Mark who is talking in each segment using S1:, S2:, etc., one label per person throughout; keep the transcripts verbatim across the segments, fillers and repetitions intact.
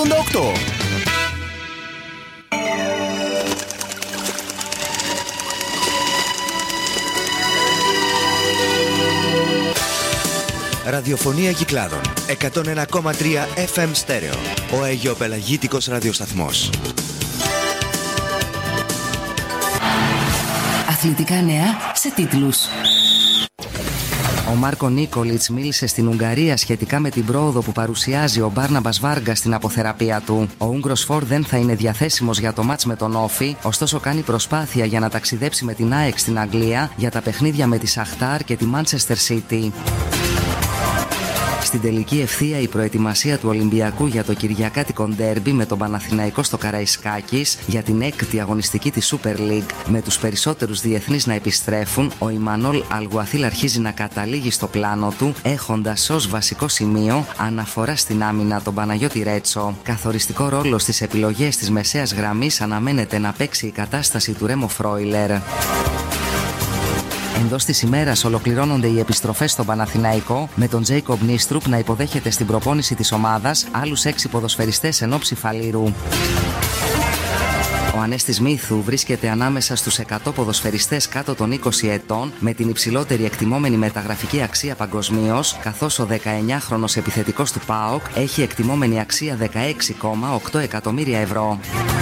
S1: ογδόντα οκτώ.
S2: Ραδιοφωνία Κυκλάδων εκατόν ένα κόμμα τρία εφ εμ στέρεο. Ο αιγιοπελαγίτικος ραδιοσταθμός.
S3: Αθλητικά νέα σε τίτλους. Ο Μάρκο Νίκολιτς μίλησε στην Ουγγαρία σχετικά με την πρόοδο που παρουσιάζει ο Μπάρναμπας Βάργα στην αποθεραπεία του. Ο Ούγγρος φορ δεν θα είναι διαθέσιμος για το μάτς με τον Όφι, ωστόσο κάνει προσπάθεια για να ταξιδέψει με την ΑΕΚ στην Αγγλία για τα παιχνίδια με τη Σαχτάρ και τη Μάντσεστερ Σίτι. Στην τελική ευθεία η προετοιμασία του Ολυμπιακού για το κυριακάτικο ντέρμπι με τον Παναθηναϊκό στο Καραϊσκάκης για την έκτη αγωνιστική της Super League. Με τους περισσότερους διεθνείς να επιστρέφουν, ο Ιμανόλ Αλγουαθίλ αρχίζει να καταλήγει στο πλάνο του, έχοντας ως βασικό σημείο αναφορά στην άμυνα τον Παναγιώτη Ρέτσο. Καθοριστικό ρόλο στις επιλογές της μεσαίας γραμμής αναμένεται να παίξει η κατάσταση του Ρέμο Φρόιλερ. Εντός της ημέρας ολοκληρώνονται οι επιστροφές στον Παναθηναϊκό, με τον Τζέικομπ Νίστρουπ να υποδέχεται στην προπόνηση της ομάδας άλλους έξι ποδοσφαιριστές εν ώψη Φαλήρου. Ο Ανέστης Μίθου βρίσκεται ανάμεσα στους εκατό ποδοσφαιριστές κάτω των είκοσι ετών με την υψηλότερη εκτιμόμενη μεταγραφική αξία παγκοσμίως, καθώς ο δεκαεννιάχρονος επιθετικός του ΠΑΟΚ έχει εκτιμόμενη αξία δεκαέξι κόμμα οκτώ εκατομμύρια ευρώ.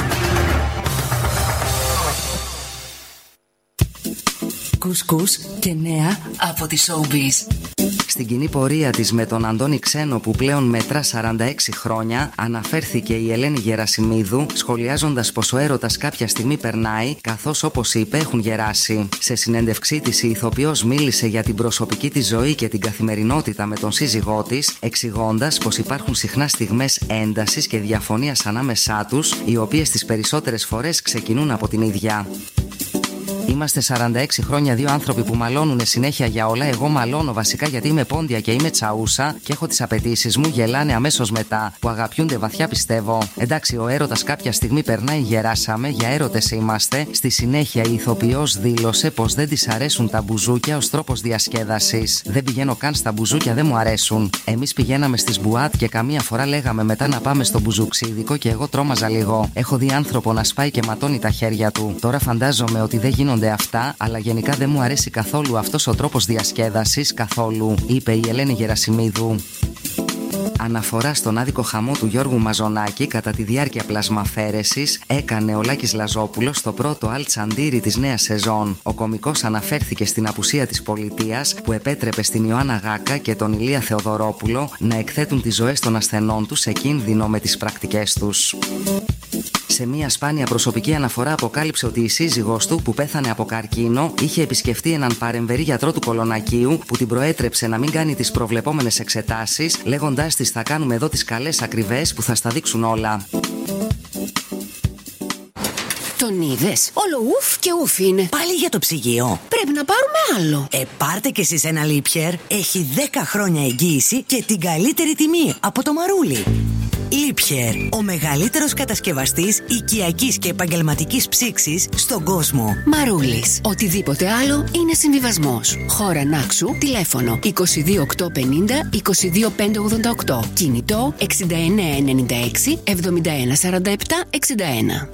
S3: Κουσκούς και νέα από τη Showbiz.
S2: Στην κοινή πορεία της με τον Αντώνη Ξένο, που πλέον μετρά σαράντα έξι χρόνια, αναφέρθηκε η Ελένη Γερασιμίδου, σχολιάζοντας πως ο έρωτας κάποια στιγμή περνάει, καθώς όπως είπε έχουν γεράσει. Σε συνέντευξή της η ηθοποιός μίλησε για την προσωπική της ζωή και την καθημερινότητα με τον σύζυγό της, εξηγώντας πως υπάρχουν συχνά στιγμές έντασης και διαφωνίας ανάμεσά τους, οι οποίες τις περισσότερες φορές ξεκινούν από την ίδια. Είμαστε σαράντα έξι χρόνια δύο άνθρωποι που μαλώνουν συνέχεια για όλα. Εγώ μαλώνω βασικά γιατί είμαι πόντια και είμαι τσαούσα και έχω τις απαιτήσεις μου, γελάνε αμέσως μετά. Που αγαπιούνται βαθιά, πιστεύω. Εντάξει, ο έρωτας κάποια στιγμή περνάει, γεράσαμε, για έρωτες είμαστε. Στη συνέχεια η ηθοποιός δήλωσε πως δεν της αρέσουν τα μπουζούκια ως τρόπος διασκέδασης. Δεν πηγαίνω καν στα μπουζούκια, δεν μου αρέσουν. Εμείς πηγαίναμε στις μπουάτ και καμία φορά λέγαμε μετά να πάμε στο μπουζουξίδικο και εγώ τρόμαζα λίγο. Έχω δει άνθρωπο να σπάει και ματώνει τα χέρια του. Τώρα φαντάζομαι ότι δεν γίνονται αυτά, αλλά γενικά δεν μου αρέσει καθόλου αυτός ο τρόπος διασκέδασης, καθόλου, είπε η Ελένη Γερασιμίδου. Αναφορά στον άδικο χαμό του Γιώργου Μαζονάκη κατά τη διάρκεια πλασμαφαίρεσης έκανε ο Λάκης Λαζόπουλος στο πρώτο αλτσαντήρι της νέας σεζόν. Ο κωμικός αναφέρθηκε στην απουσία της πολιτείας που επέτρεπε στην Ιωάννα Γάκα και τον Ηλία Θεοδωρόπουλο να εκθέτουν τις ζωές των ασθενών τους σε κίνδυνο με τις πρακτικές τους. Σε μια σπάνια προσωπική αναφορά αποκάλυψε ότι η σύζυγός του, που πέθανε από καρκίνο, είχε επισκεφτεί έναν παρεμβερή γιατρό του Κολονακίου που την προέτρεψε να μην κάνει τις προβλεπόμενες εξετάσεις, λέγοντάς της: θα κάνουμε εδώ τις καλές ακριβές που θα στα δείξουν όλα.
S4: Τον είδες? Όλο ουφ και ουφ είναι.
S5: Πάλι για το ψυγείο.
S4: Πρέπει να πάρουμε άλλο.
S5: Ε, πάρτε κι εσείς ένα Liebherr. Έχει δέκα χρόνια εγγύηση και την καλύτερη τιμή από το Μαρούλι. Liebherr, ο μεγαλύτερος κατασκευαστής οικιακής και επαγγελματικής ψήξης στον κόσμο.
S4: Μαρούλης. Οτιδήποτε άλλο είναι συμβιβασμός. Χώρα Νάξου, τηλέφωνο είκοσι δύο οκτακόσια πενήντα είκοσι δύο πεντακόσια ογδόντα οκτώ. Κινητό εξήντα εννέα ενενήντα έξι εβδομήντα ένα σαράντα επτά εξήντα ένα.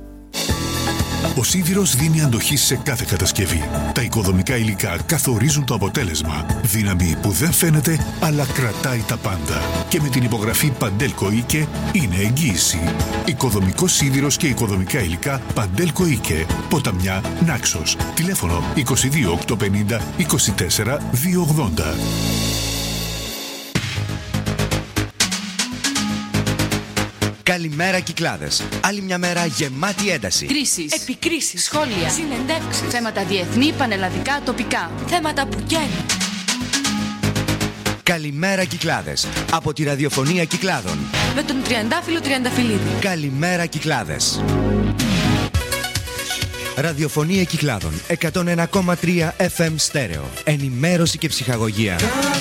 S6: Ο Σίδηρος δίνει αντοχή σε κάθε κατασκευή. Τα οικοδομικά υλικά καθορίζουν το αποτέλεσμα. Δύναμη που δεν φαίνεται, αλλά κρατάει τα πάντα. Και με την υπογραφή Παντέλκο Ίκε είναι εγγύηση. Οικοδομικός σίδηρος και οικοδομικά υλικά Παντέλκο Ίκε. Ποταμιά, Νάξος. Τηλέφωνο είκοσι δύο οκτακόσια πενήντα είκοσι τέσσερα διακόσια ογδόντα.
S2: Καλημέρα Κυκλάδες. Άλλη μια μέρα γεμάτη ένταση.
S7: Κρίσεις, επικρίσεις, σχόλια, συνεντεύξεις, θέματα διεθνή, πανελλαδικά, τοπικά. Θέματα που καίνουν.
S2: Καλημέρα Κυκλάδες. Από τη ραδιοφωνία Κυκλάδων.
S7: Με τον Τριαντάφυλλο Τριανταφυλλίδη.
S2: Καλημέρα Κυκλάδες. Ραδιοφωνία Κυκλάδων εκατόν ένα κόμμα τρία εφ εμ στέρεο. Ενημέρωση και ψυχαγωγία.